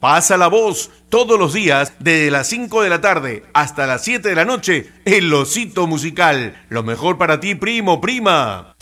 Pasa la voz todos los días desde las 5 de la tarde hasta las 7 de la noche. El Osito Musical. Lo mejor para ti, primo, prima.